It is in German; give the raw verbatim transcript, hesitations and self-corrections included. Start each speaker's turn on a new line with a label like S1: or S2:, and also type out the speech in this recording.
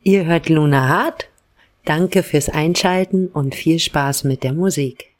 S1: Ihr hört Luna Hart. Danke fürs Einschalten und viel Spaß mit der Musik.